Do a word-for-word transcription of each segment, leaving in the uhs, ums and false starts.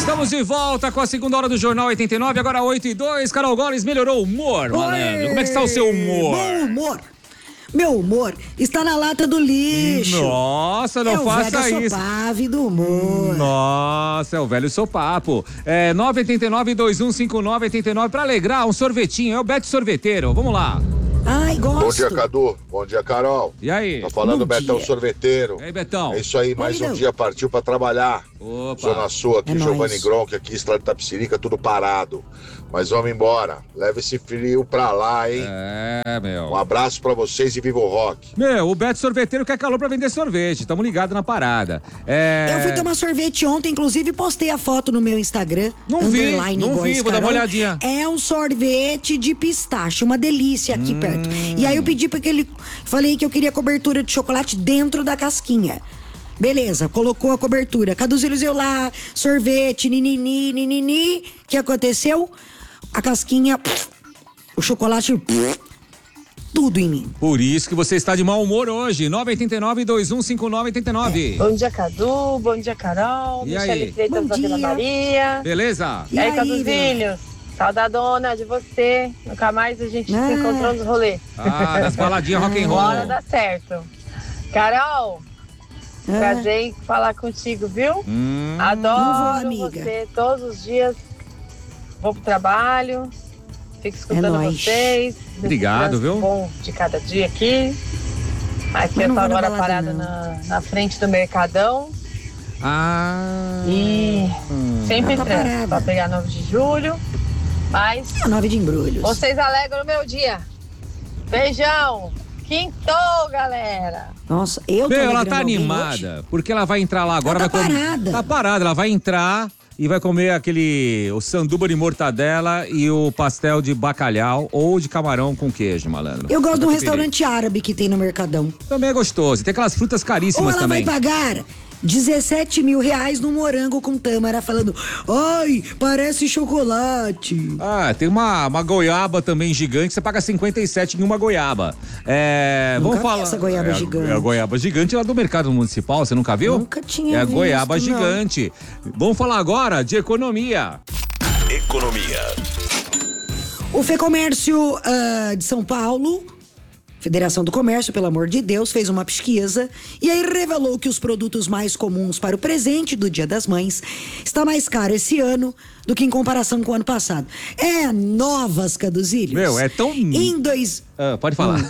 Estamos de volta com a segunda hora do Jornal oitenta e nove, agora oito e dois. Carol Goles melhorou o humor, malandro. Como é que está o seu humor? Bom humor. Meu humor está na lata do lixo. Nossa, não é faça o velho isso. Sopave do humor. Nossa, é o velho sopapo. É nove oito nove, dois um cinco nove, oito nove para alegrar um sorvetinho. É o Beto Sorveteiro. Vamos lá. Ai, gosto. Bom dia, Cadu. Bom dia, Carol. E aí? Tá falando Bom Betão dia. Sorveteiro. E aí, Betão? É isso aí, mais Oi, um Deus. dia partiu pra trabalhar. Opa. Zona Sul, aqui, É Giovanni nóis. Gronk, aqui, Estrada de Tapicirica, tudo parado. Mas vamos embora. Leva esse frio pra lá, hein? É, meu. Um abraço pra vocês e viva o rock. Meu, o Beto Sorveteiro quer calor pra vender sorvete. Tamo ligado na parada. É... Eu fui tomar sorvete ontem, inclusive postei a foto no meu Instagram. Não vi, underline não Góes vi, vou dar uma Carol. olhadinha. É um sorvete de pistache, uma delícia aqui Hum. perto. E aí eu pedi pra que ele... Falei que eu queria cobertura de chocolate dentro da casquinha. Beleza, colocou a cobertura. Caduzilhos eu lá, sorvete, ninini, ninini. O que aconteceu? A casquinha, pff, o chocolate, pff, tudo em mim. Por isso que você está de mau humor hoje. nove oito nove, dois um cinco nove, oito nove. Bom dia, Cadu. Bom dia, Carol. E aí? Michele Freitas Bom da Vila dia. Maria. Beleza? E aí, aí, Caduzinhos? Saudadona de você. Nunca mais a gente Ah. se encontrou nos rolês. Ah, das baladinhas rock and roll. Bora dar certo. Carol, Ah. prazer em falar contigo, viu? Hum, Adoro Não vou, amiga. você. Todos os dias vou pro trabalho. Fico escutando É nóis. vocês. Desse Obrigado, trânsito viu? bom de cada dia aqui. Aqui Mas eu não tô vou na agora balada, parada não. na, na frente do Mercadão. Ah. E sempre Tá trânsito parada. pra pegar nove de julho. Mas Nove de embrulhos. vocês alegram o meu dia. Beijão. Quintou, galera. Nossa, eu tô Meu, ela alegrando tá alguém animada, hoje? porque ela vai entrar lá agora. Ela tá vai comer- parada. Tá parada, ela vai entrar e vai comer aquele, o sanduba de mortadela e o pastel de bacalhau ou de camarão com queijo, malandro. Eu gosto de um Catupiry. restaurante árabe que tem no Mercadão. Também é gostoso, tem aquelas frutas Ou caríssimas ela também. vai pagar dezessete mil reais no morango com tâmara, falando, ai, parece chocolate. Ah, tem uma, uma goiaba também gigante, você paga cinquenta e sete em uma goiaba. É, Nunca vamos vi falar. essa goiaba é, a- gigante. É a goiaba gigante lá do Mercado Municipal, você nunca viu? Nunca tinha É a visto, goiaba não. gigante. Vamos falar agora de economia. Economia. O Fecomércio ah, de São Paulo, Federação do Comércio, pelo amor de Deus, fez uma pesquisa e aí revelou que os produtos mais comuns para o presente do Dia das Mães está mais caro esse ano do que em comparação com o ano passado. É novas, Caduzilhos. Meu, é tão- Em dois... Ah, pode falar.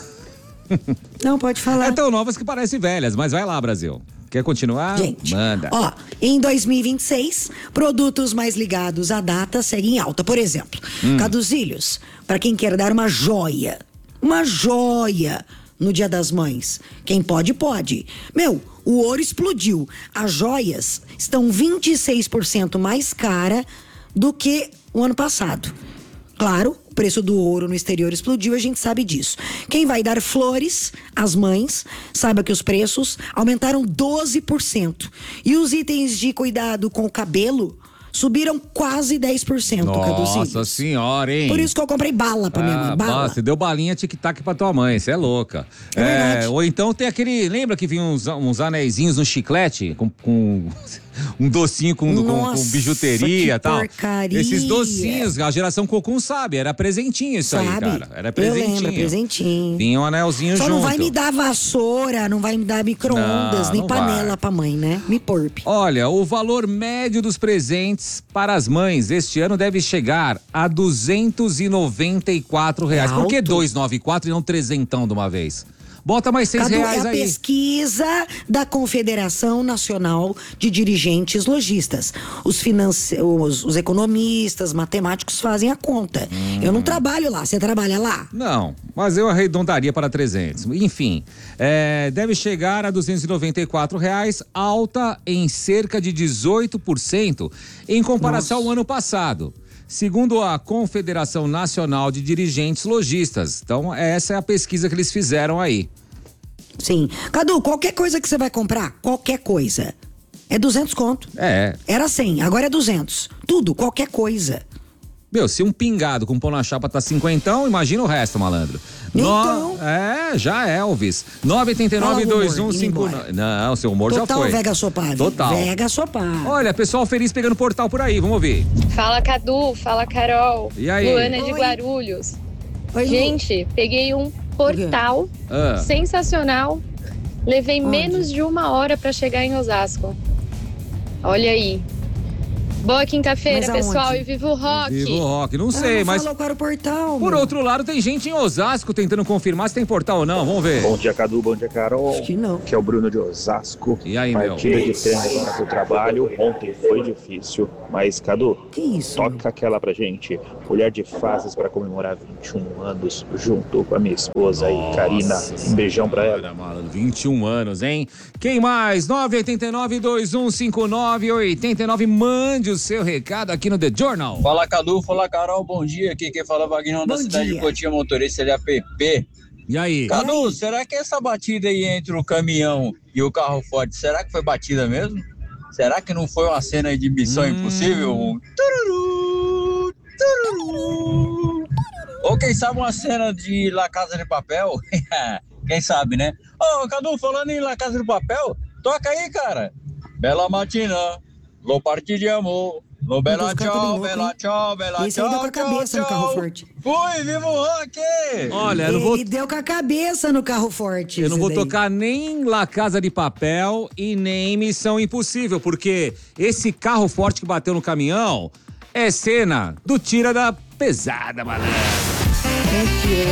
Não, pode falar. É tão novas que parecem velhas, mas vai lá, Brasil. Quer continuar? Gente, Manda. ó, em dois mil e vinte e seis, produtos mais ligados à data seguem em alta. Por exemplo, Hum. Caduzilhos, para quem quer dar uma joia, uma joia no Dia das Mães. Quem pode, pode. Meu, o ouro explodiu. As joias estão vinte e seis por cento mais cara do que o ano passado. Claro, o preço do ouro no exterior explodiu, a gente sabe disso. Quem vai dar flores às mães, saiba que os preços aumentaram doze por cento. E os itens de cuidado com o cabelo subiram quase dez por cento, Nossa Caduzinhos. senhora, hein? Por isso que eu comprei bala pra minha Ah, mãe. Bala. bah, você deu balinha tic-tac pra tua mãe, você é louca. É verdade. ou então tem aquele. Lembra que vinha uns, uns anéisinhos no chiclete? Com, com um docinho com, com- com, Nossa, bijuteria e que tal. porcaria. Esses docinhos, a geração Cocum sabe, era presentinho isso aí, Sabe? cara. Era Eu presentinho. lembro, presentinho. Vinha um anelzinho Só junto. não vai me dar vassoura, não vai me dar micro-ondas, Não, nem não panela vai. pra mãe, né? Me porpe. Olha, o valor médio dos presentes para as mães este ano deve chegar a duzentos e noventa e quatro reais. É Por que alto. duzentos e noventa e quatro e não trezentão de uma vez? Bota mais seis Cadu, reais é a aí. pesquisa da Confederação Nacional de Dirigentes Lojistas. Os, finance... os, os economistas, matemáticos fazem a conta. Eu não trabalho lá, você trabalha lá? Não, mas eu arredondaria para trezentos. Enfim, é, deve chegar a duzentos e noventa e quatro reais, alta em cerca de dezoito por cento em comparação ao ano passado. Segundo a Confederação Nacional de Dirigentes Lojistas. Então, essa é a pesquisa que eles fizeram aí. Sim. Cadu, qualquer coisa que você vai comprar, qualquer coisa, é duzentos conto. É. Era cem, agora é duzentos. Tudo, qualquer coisa. Meu, se um pingado com pão na chapa tá cinquentão, imagina o resto, malandro. Então. No... É, já Elvis. nove oito nove, dois um cinco nove. Não, seu humor Total já foi. Vega Sopave. Total. Vega Sopave. Olha, pessoal feliz pegando portal por aí, vamos ouvir. Fala, Cadu. Fala, Carol. E aí? Luana de Oi. Guarulhos. Oi, Lu. Gente, peguei um portal Ah. sensacional. Levei Onde? menos de uma hora pra chegar em Osasco. Olha aí. Boa quinta-feira, Mas aonde? pessoal. E viva o rock. Viva o rock, não Ah, sei, não mas falou qual era o portal. por meu. outro lado tem gente em Osasco tentando confirmar se tem portal ou não, vamos ver. Bom dia, Cadu. Bom dia, Carol. Acho que não. Que é o Bruno de Osasco. E aí, meu? Partida de treino agora pro trabalho. Ontem foi difícil, mas, Cadu, Que isso? meu? toca aquela pra gente. Olhar de fases pra comemorar vinte e um anos junto com a minha esposa aí, Karina. Um beijão pra ela. Olha, malandro, vinte e um anos, hein? Quem mais? nove oito nove, dois um cinco nove, oito nove. Mande o seu recado aqui no The Journal. Fala, Cadu. Fala, Carol. Bom dia. Aqui quem fala é Vagnão da Bom cidade dia. de Cotia, motorista L A P P. E aí? Cadu, será que essa batida aí entre o caminhão e o carro forte, será que foi batida mesmo? Será que não foi uma cena aí de Missão Hum. Impossível? Um tururu, tururu. Ou quem sabe uma cena de La Casa de Papel? Quem sabe, né? Ô, Cadu, falando em La Casa de Papel, toca aí, cara. Bela matina, lo parti de amor. No bela Deus, o cara tá bem tchau, louco, bela hein? tchau, bela Esse aí tchau, deu com a tchau, cabeça no tchau. carro forte. Fui, viva o rock! Olha, eu não vou, Ele deu com a cabeça no carro forte. eu não esse vou daí. tocar nem La Casa de Papel e nem Missão Impossível, porque esse carro forte que bateu no caminhão é cena do Tira da Pesada, malandro. Mentira,